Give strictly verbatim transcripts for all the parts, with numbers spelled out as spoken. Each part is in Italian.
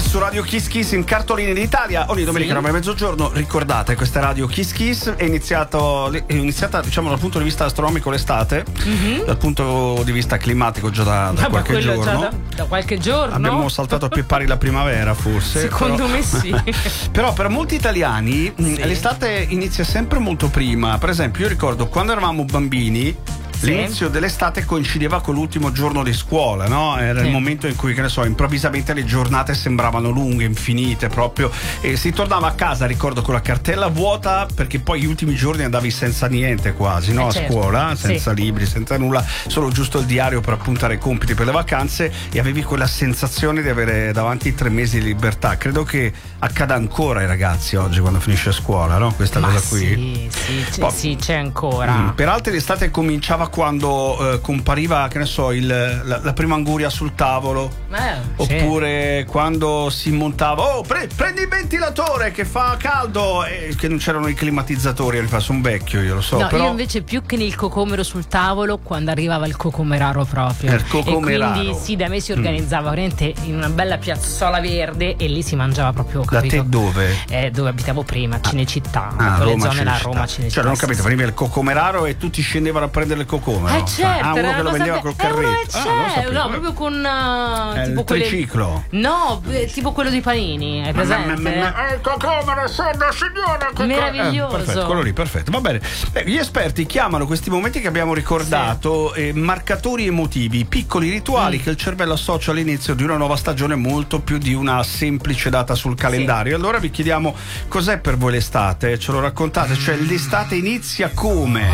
su Radio Kiss Kiss in cartoline d'Italia ogni domenica sì. nove e mezzogiorno. Ricordate, questa Radio Kiss Kiss è iniziato è iniziata diciamo dal punto di vista astronomico l'estate, mm-hmm. dal punto di vista climatico già da, da qualche giorno già da, da qualche giorno abbiamo saltato a più pari la primavera, forse secondo però, me sì. Però per molti italiani sì. l'estate inizia sempre molto prima. Per esempio io ricordo quando eravamo bambini sì. l'inizio dell'estate coincideva con l'ultimo giorno di scuola, no? Era sì. il momento in cui, che ne so, improvvisamente le giornate sembravano lunghe, infinite proprio, e si tornava a casa, ricordo, con la cartella vuota, perché poi gli ultimi giorni andavi senza niente quasi, no? Eh, a certo. scuola, senza sì. libri, senza nulla, solo giusto il diario per appuntare i compiti per le vacanze, e avevi quella sensazione di avere davanti tre mesi di libertà. Credo che accada ancora ai ragazzi oggi quando finisce scuola, no? Questa Ma cosa sì, qui. Sì, c'è, poi, sì, c'è ancora. Mh, per altri l'estate cominciava quando eh, compariva, che ne so, il, la, la prima anguria sul tavolo, eh, oppure sì. quando si montava, oh pre- prendi il ventilatore che fa caldo, e che non c'erano i climatizzatori. Sono vecchio, io lo so. No, però... io invece più che il cocomero sul tavolo, quando arrivava il cocomeraro proprio. Il cocomeraro. E quindi sì, da me si organizzava mm. veramente in una bella piazzola verde, e lì si mangiava proprio. Da capito? te dove? Eh, dove abitavo prima, Cinecittà, ah, quelle Roma, zone là, Roma, Cinecittà. Cinecittà. Cioè non ho capito, veniva il cocomeraro e tutti scendevano a prendere il cocomero. Eh certo, ah, uno era che lo vendeva col carretto. Eh, ah, c'è, no, proprio con uh, eh, tipo il quelle... triciclo. No, eh, tipo quello dei panini, hai presente? Ma, ma, ma, ma, il cocomero, sono signora, cocomero. Meraviglioso. Eh, perfetto, quello lì, perfetto. Va bene. Beh, gli esperti chiamano questi momenti che abbiamo ricordato sì. eh, marcatori emotivi, piccoli rituali mm. che il cervello associa all'inizio di una nuova stagione, molto più di una semplice data sul calendario. Sì. Allora vi chiediamo cos'è per voi l'estate, ce lo raccontate, cioè l'estate inizia come?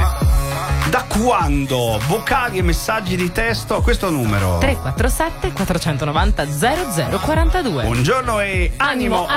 Da quando? Vocali e messaggi di testo a questo numero tre quattro sette quattro nove zero zero zero quattro due. Buongiorno e animo.